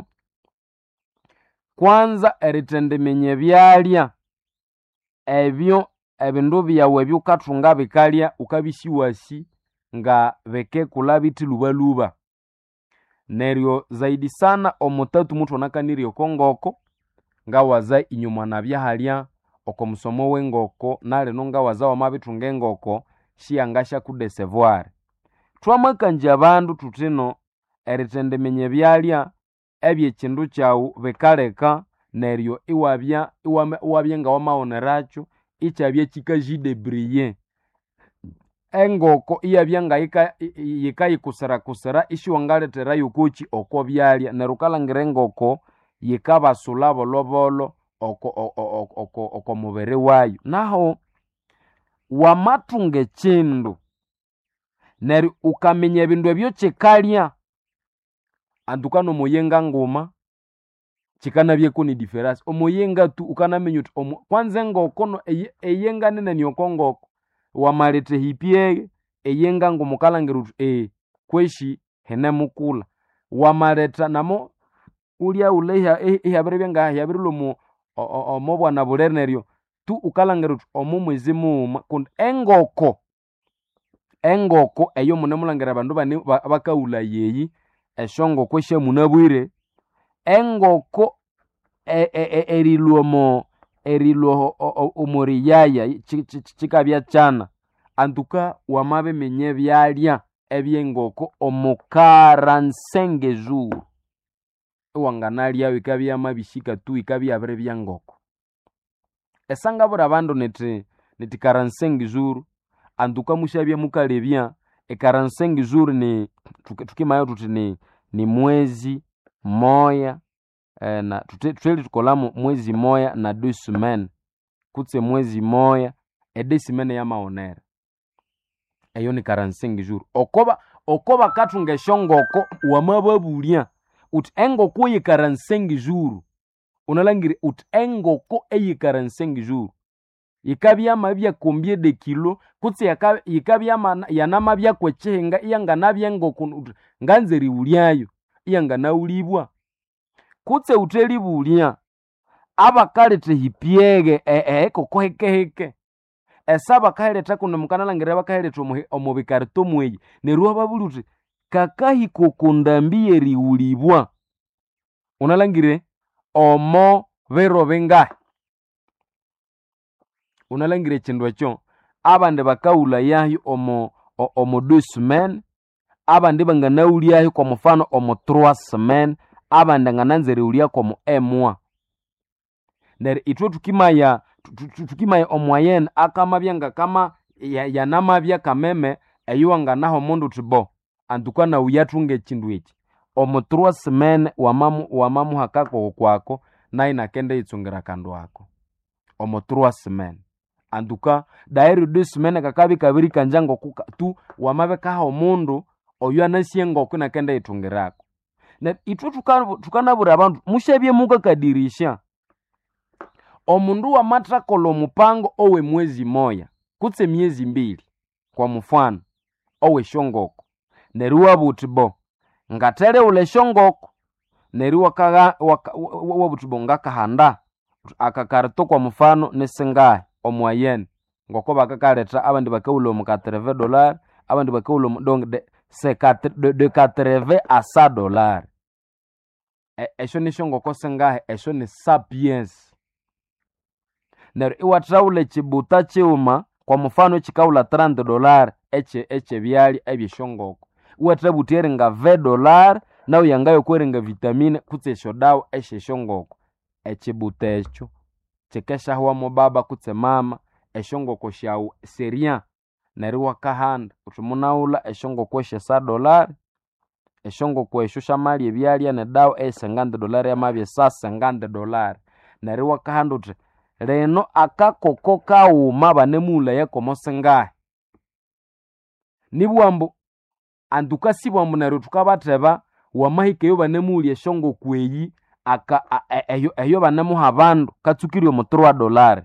kwanza eritendemenye byalya ebyo ebindu byawe byukatunga bikalya ukabishiwasi nga beke kulabiti lubaluba neryo zaidi sana omutatu mutu nakaniri okongoko ngawaza inyuma na byahalya okomusomo wengoko nale nonga waza wamabitunga engoko shiyangasha kudesevoir twamakanja abandu tutino eritendemenye byalya ebye kindu kyawu bekaleka neryo iwabya iwabya nga wamaoneracho ichabye kikajide briller engoko iyabya nga yika yikayikusera kusera ishiwangaletera yukuchi oko byalya neryo kalangira engoko yikabasula bolobolo oko oko oko oko mubere wayo naho wamatunga ekindu neryo ukamenya ebindu ebyo kikalya andukano moyenga ngoma chikanabye ni difference omoyenga tu ukanamenya uti kwanza engoko no eyenga nene nyokongoko wamalete hipie eyenga ngomukalangira uti eh kweshi hene mukula wamaleta namo ulya uleha ihabere byenga yabirilo mu omobwana bulerneryo tu ukalangira uti omumwezi muuma kundi engoko engoko eyo munemulangira abandu bane bakaula yeyi eshongo kweshe munabwire engoko erilwomo erilwo omoriyaya chikabya chana antuka wamabe menye byalya ebyengoko omu quarante-cinq jours iwanganalya bikabya mabishika tu ikabya bire byangoko esanga bura bandu neti neti quarante-cinq jours antuka mushabya mukalebya e quarante-cinq jours ni tukimayo tuti ni ni mwezi moya eh, na tuteli tukolamu mwezi moya na deux semaines kutse mwezi moya e deux semaines ya maonera eyo ni quarante-cinq jours okoba okoba katunga eshongoko wamababulya uti engoko ye quarante-cinq jours unalangire uti engoko eye quarante-cinq jours ikabya mabya combien de kilo kutse ikabya yanama bya kwecenga iyangana byengoko nganze riulyayo iyangana ulibwa kutse uteli bulya abakalete hipiege eh koko heke heke esaba kaheleta kuno mukanalangire bakaheleta omu bikarito mweyi neruwa babuluti kakahi kokondambiye riulibwa unalangire omo bero bengahe unalangire chindu ekyo abandi bakaula yahi omo omo deux semaines abandi banganaulyahi kwa mfano omo trois semaines abandi ngananzere ulya kwa mo un mois nere itwe tukimaya tukimaya omwayen akama byanga kama yanama bya kameme eyiwanga naho mundu tibo antukana uyatunge chindu eki omo trois semaines wamamu wamamu hakako kwako nayi nakende itsungira kandu wako omo trois semaines antuka dairi deux semaines kakabi kabiri kanjango kuka tu wamabe kaho mundu oyo anasiengo kuna kende itungirako na itwe tukana tukanabura abantu mushebye muka kadirisha omundu wa matrakolo mupango owe mwezi moya kutse miezi mbili kwa mfano owe shongoko neruwa butibo ngatere ule shongoko neruwa kaga wa butibo ngakahanda akakarito kwa mfano nesengahe omwayen ngoko bakakaleta abandi bakawulo mu quatre-vingts dollars abandi bakawulo donc de de, de quatre-vingts à cent dollars e, esho ni shongoko sengahe esho ni sapiens nero iwatraule chibuta chiuma kwa mfano chikaula trente dollars eche eche byali ebyeshongoko iwatrabutiere nga vingt dollars na uyangayo kweringa vitamine kutse shodawa eshe shongoko echibuta echo chekesha huwa mobaba kutse mama eshongoko shawu seria neriwa kahanda utumunaula eshongoko eshe sa dollars eshongoko esho shamali ebyalya ne dawa e cinquante dollars yamabye sa cinquante dollars neriwa kahanda uti leno akakoko kauma banemula yakomo sengahe nibwambu antuka sibwambu nero tukabateba wamahike yo banemuli eshongoko eyi aka eyo eyo banemuha bandu katsukirwe mu trois dollars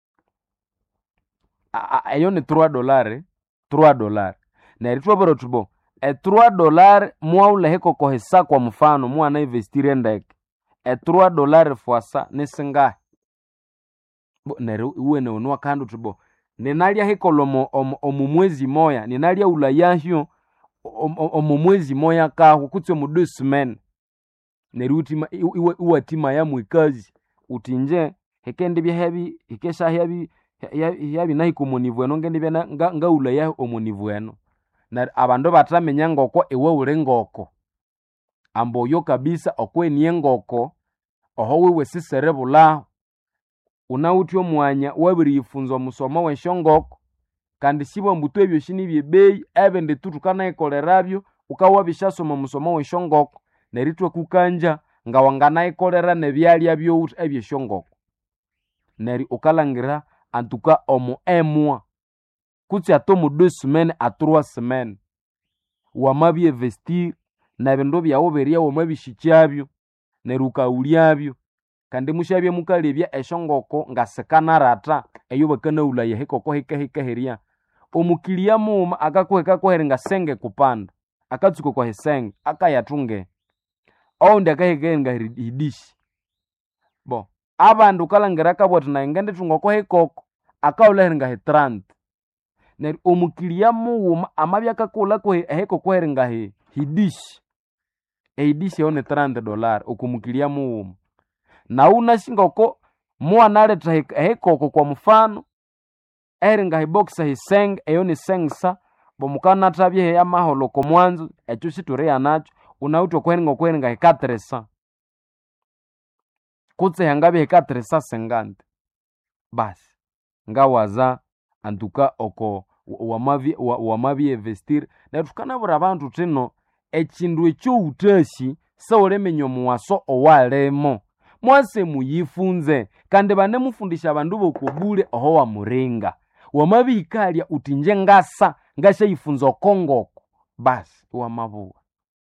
eyo ni trois dollars trois dollars na ritwabero tubo e trois dollars mwaula heko kohesa kwa mfano mwana investire ndeke e trois dollars fwasa nesinga nero uwene onwa kandu tubo nenalia heko lomo omu mwezi moya nenalia ula yahyo omu mwezi moya kaho kutse mu deux semaines nerutima iwe uwatima ya mwikazi utinje hekende bya hebi hikesha hebi yabi nahi komunivu eno ngende bya nga, nga ula ya omunivu eno na abandu batramenya ngoko ewe ule ngoko ambo yo kabisa okweni ngoko oho wewe sisere bula unawuti omwanya wabiri yifunzo musoma weshongoko kandi sibwa mbuto ebyo shini byebei ebende tutukana ikolerabyo ukawa bishasoma musoma weshongoko neritwe kukanja nga wangana ikolera nebyalya byo ebyeshongoko neri ukalangira antuka omu emwa kutsi atomu deux semaines à trois semaines wamabye vestir na bindu byawo beria wamabishikyabyo neruka ulyabyo kandi mushabye mukalebya eshongoko ngasekana rata eyo bakana ulaya hekoko heka heka heria omukilia muma akakuheka koheringa senge kupanda akatsuko kwa hesenge akayatunge au ndakahekenga hidishi bo abandu kalangira kaboti na ngende tungoko hekoko akauleringa he trente neri omukilia muuma amabya kakula ko heko kweringa he hidishi hidishi one trente dollars okumukilia muuma na una shingoko mwana leta hekoko kwa mfano eringa hiboxa hiseng eyo ni sengsa bomukana tabye ya maholo komwanzo echo siturea nacho unauto kwenga kwenga hikatresa kutse hangabe hikatresa sengante basi ngawaza antuka oko wamavi wamavi investir na tukanabura abantu tino echindu echo utashi saulemenyo muwaso owalemo mwase muyifunze kandi bane mufundisha abandu bokubule oho wa muringa wamabikalya utinje ngasa ngasha yifunzo kongoko basi wamabuwa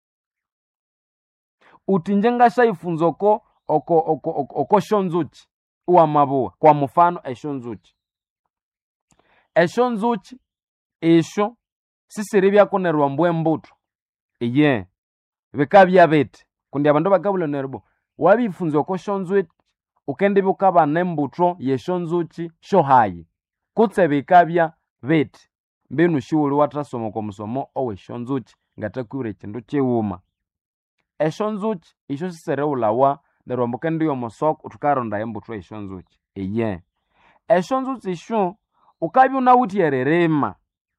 utinje ngasha yifunzo ko oko oko oko, oko shonzuchi wamabuwa kwa mfano eshonzuchi eshonzuchi esho sisiri byakonerwa mbwembuto iye bikabya bete kundi abandu bakabula nerbo wabifunzo ko shonzuchi ukende bukaba nembuto yeshonzuchi shohayi kutse bikabya bete mbinu shiwuli watasoma kwa musomo owe shonzuchi ngatakwire chindu chiwuma eshonzuchi isho sisere ulawa nerwa mbukende yo mosoko utukaronda embuto eshonzuchi iye eshonzuchi sho ukabya unawuti yererema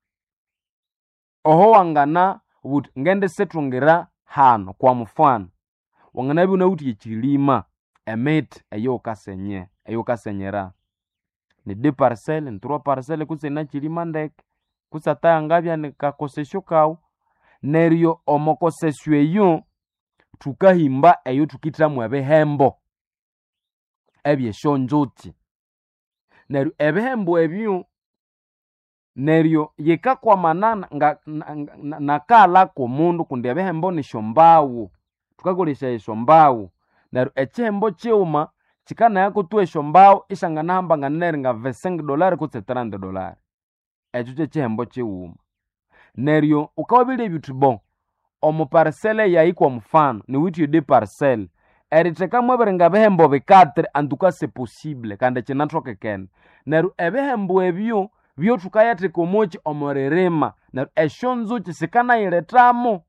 oho wangana wuti ngende setungira hano kwa mfano wangana bi unawuti yechilima emit eyo kasenye eyo kasenyera ni de parcelle ni trois parcelle kutse na chilima ndeke kutsa tayangabya ni kakosesho kawo neryo omokosesyo eyo tukahimba eyo tukitramu ebihembo ebyeshonzuchi neryo ebihembo ebyo neryo yekakwa manana nga nakala ko mundu kundi ebihembo ni shombawu tukakolesha eshombawu neryo echembo chiuma chikana yako tu eshombawu ishangana hamba nganere nga vingt-cinq dolari kutse trente dolari echo chechembo chiuma neryo ukawabile bitu omu parcelle yaikwa mfano ni witu de parcelle eriteka mweberenga behembo bikatre antuka se possible kandi chinatoke ken neryo ebehembo ebyo byo tukayate komochi omorerema neryo eshonzo chisikana iletamo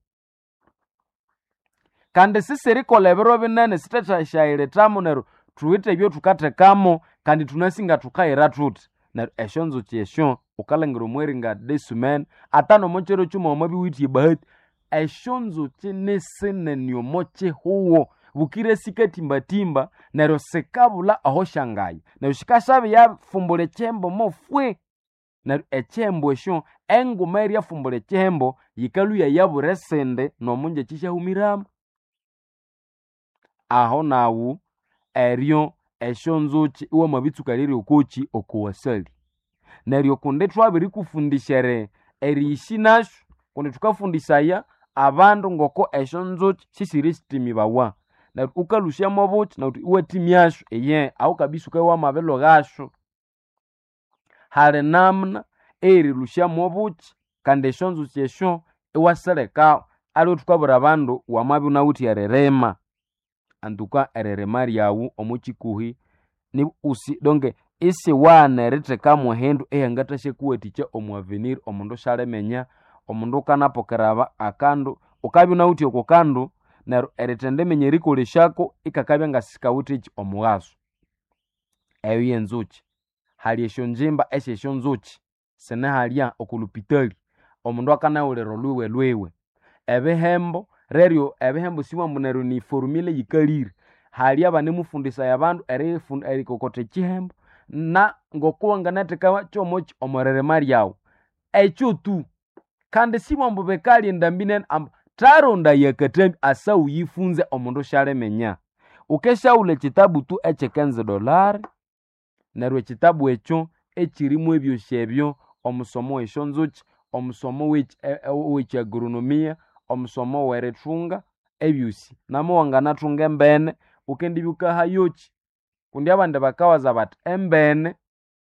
kandi sisiri kolebero binene sitata shailetamo neryo tuwite byo tukatekamo kandi tunasinga tukaira tuti neryo eshonzo chesho ukalengero mweringa desumen atano mochero chuma omabi witi bahati eshonzo chinesene nyo moche huo bukire sikatimba timba neryo sekabula aho shangayi neryo shikashabe ya fumbule chembo mofwe neryo echembo esho enguma eri yafumbule chembo yikaluya yaburesende nomunje chishahumiramo aho nawu eryo eshonzochi uwa mabitsukaliri okochi okowasali neryo kunde twabiri kufundishere erishi nasho kunde tukafundisaya abandu ngoko eshonzochi sisiri stimi bawa neryo ukalusha mobuchi na uwa timi yasho eye aho kabisa kwa mabelo gasho hale namna eri lusha mobuchi kandi eshonzochi esho iwaseleka ali tukabura abandu wamabi unawuti yarerema antuka ererema lyawu omuchikuhi ni usi donge isi wane riteka muhendu eyangatashe kuweticha omuavenir omundu shalemenya omundu kanapokeraba akandu ukabi unawuti okokandu neryo eritende menye rikoleshako ikakabya ngasikawuti echi omugaso eyo yenzuchi hali eshonjimba eshe eshonzuchi sene halya okulupitali omundu akanawulero lwiwe lwiwe ebihembo reryo ebihembo siwa munero ni formule yikalire hali abane mufundisa yabandu eri eri kokote chihembo na ngokuwa nganateka chomochi omorere mariawo echo tu kandi siwa mbubekali ndambine taronda yakatembi asa uyifunze omundu shalemenya ukesha ule kitabu tu eche quinze dolari neryo kitabu echo echirimu ebyo shebyo omusomo eshonzuchi omusomo wech wech agronomia omusomo weretunga ebyusi namo wanganatunga embene ukendibuka hayochi kundi abande bakawaza bati embene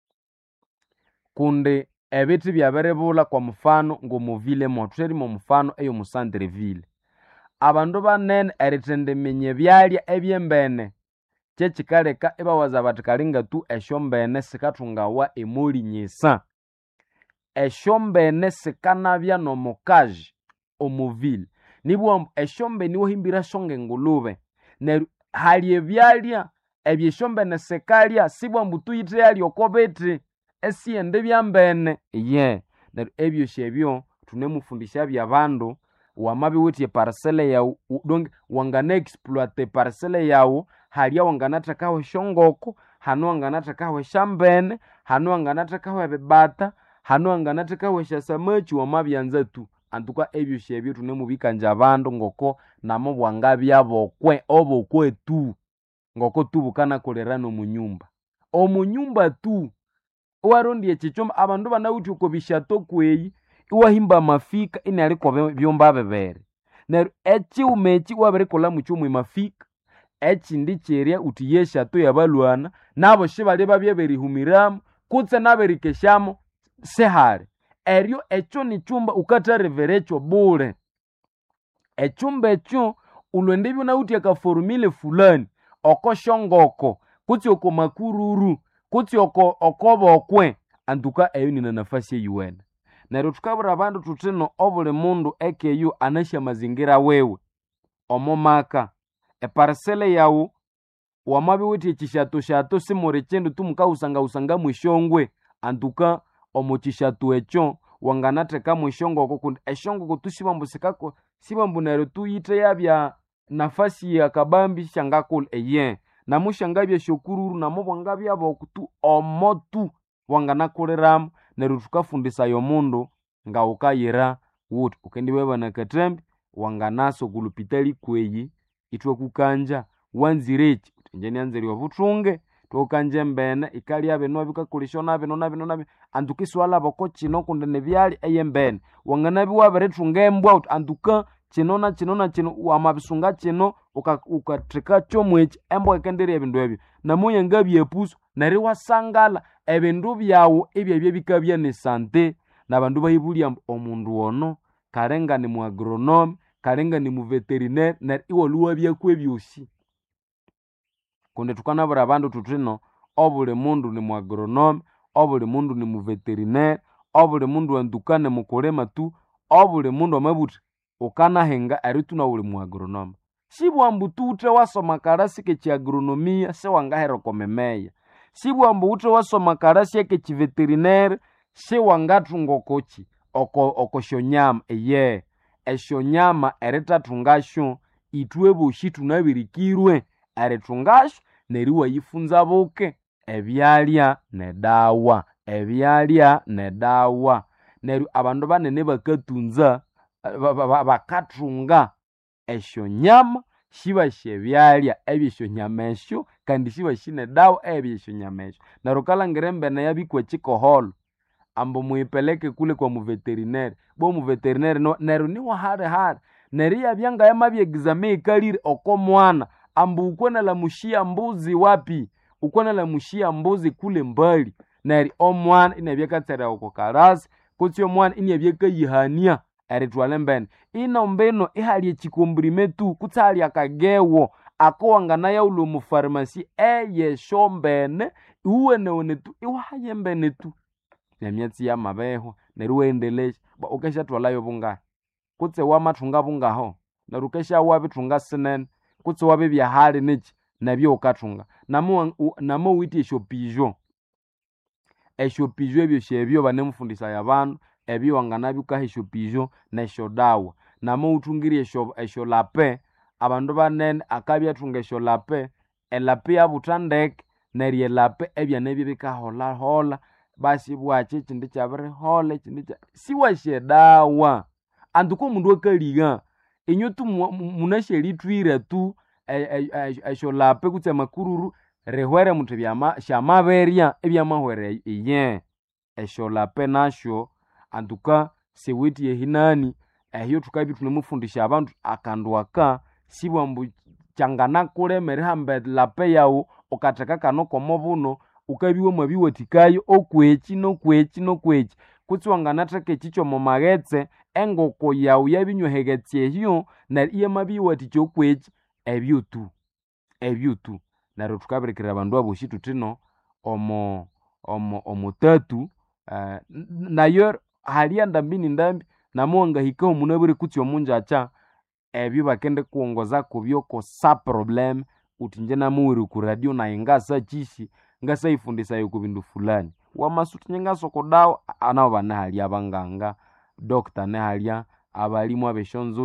kundi ebiti byaberebula kwa mfano ngomuvile moteri mu mfano eyo musandreville abandu banene eritendemenye byalya ebyembene chechikaleka ibawaza bati kalinga tu eshombene sikatungawa emoli nyisa eshombene sikanabya nomukaji omuvile nibwo eshombe niwo himbira shonge ngulube ne hali ebyalya ebyeshombe nesekalya sibwa mbutu yite yali okobete esiende byambene ye neryo ebyo shebyo tunemufundisha byabandu wamabiwithe parcelle ya donge wangana exploite parcelle yawu halya wanganathekaho esyongoko hanu wanganathekaho esyambene hanu wanganathekaho ebibata hanu wanganathekaho esyasamaki wamabyanza tu antuka ebyo shebyo tunemubikanja abandu ngoko namo bwangabya bokwe obokwe tu ngoko tu bukanakolera nomunyumba omunyumba tu warondi ekichoma abandu banawuthi uko bishato kweyi iwahimba amafika ini aliko byomba bibere neryo ekiwuma eki wabirikola mukyoma emafika ekindi kyerya uthi yeshato yabalwana nabo shibali babye berihumiramu kutse naberikeshamo sehale eryo ekyo nichumba ukatharevera ekyo bule echumba ekyo ulwendebyo nawuthi akaformile fulani oko shongoko kutse oko makururu kutse oko okobokwe antuka eyo nina nafasi eyuwene neryo tukabura abandu tuthino obuli mundu ekeyo anasya mazingira wewe omomaka eparcelle yawu wamabiwithe ekishato shato simuri kindu tumukawusanga usanga mwishongwe antuka omu kishato ekyo wanganatheka mwishongoko kundi eshongoko tusibambusikako sibambu neryo tuyithe yabya nafasi ya kabambi shangakula eye namushangabya shokururu namubwangabya bokutu omotu wanganakoleramu neryo tukafundisa yomundu nga ukayira wuthi ukendiwe bana katembi wanganaso kulupitali kweyi itwe kukanja wanzireki nje nyanzeri wabutunge tukanje mbene ikali abe no bikakolisho nabe no nabe no nabe antuka iswala bako kino kunde nebyali eyembene wanganabi waberethunga embwa antuka kinona kinona kino wamabisunga kino ukatheka kyomwechi embwa ekendere ebindu ebyo namuye ngabyepuso nari wasangala ebindu byawo ebyebye bikabya ne sante nabandu bayibulya omundu ono kalenga ni mu agronome kalenga ni mu veterinaire nari iwoluwa byakwebyosi kunde tukanabura abandu tuthino obuli mundu ni mu agronome obuli mundu ni mu veterinaire obuli mundu andukane mukulema tu obuli mundu amabuthi ukanahenga erituna uli mu agronome sibwambu tuthe wasoma karasi ke agronomia se wangahera komemeya sibwambu uthe wasoma karasi ke veterinaire se wangathungokochi oko oko shonyama eye eshonyama eritathungasho itwe boshi tunabirikirwe erithungasho neriwa yifunza buke ebyalya nedawa ebyalya nedawa neryo abandu banene bakatunza bakathunga eshonyama shiba shebyalya ebyeshonyama esyo kandi shiba shine dawa ebyeshonyama esyo neryo kalangire mbene yabikwa chikoholo ambo muipeleke kule kwa muveterinaire bo muveterinaire no neryo niwa hare hare neryo yabyanga yamabye exame ikalire oko mwana ambo ukona la mushia mbuzi wapi ukona la mushia mbuzi kule mbali neryo omwana inabyakatsera oko karasi kutsi omwana inabyakayihania eritwale mbene ino mbeno ihali echikombrime tu kutsali akagewo akowangana yaulo mu pharmacy eye shombene uwene one tu iwaye mbene tu nemyatsi ya mabeho neruendelesha ba ukesha twalayo bunga kutse wamathunga bungaho nerukesha wabithunga sinene kutse wabebya hali nechi nabyo ukathunga namo namo witi eshopijo eshopijo ebyo shebyo banemufundisa yabantu ebyo wanganabi ukahisho pijo nesho dawa namo uthungiri esho esho lape abandu banene akabya thunga esho lape elape yabuthandeke nerye lape ebya nebyo bikahola hola basi bwache chindi chabere hola chindi cha siwashe dawa anduko umundu wakaliga inyo tu munashe litwira tu esho lape kutse makururu rehwere muthe byama shamaberya ebyamahwere iye esho lape nasho antuka sewiti yehinani ehyo tukabi tunemufundisha abantu akandu aka sibwambu changana kulemere hambe lape yawo okatheka kano komobuno ukabiwe mwabiwatikayo okwechi nokwechi nokwechi kutsi wanganatheka echicho momagetse engoko yawu yabinywehegetsi ehyo na iye mabiwaticho okwechi ebyo tu ebyo tu neryo tukabirikira abandu aboshi tuthino omo omo omutatu uh, nayo hali ndambini ndambi namuanga hikao munabure kutsi omunjacha ebyo bakende kuongoza kubyo ko sa problem utinje namuwiri ku radio na ingasa chishi ngasa ifundisa yo kubindu fulani wamasuti nyinga soko dawa anao bana hali abanganga dokta ne halia abalimu abeshonzo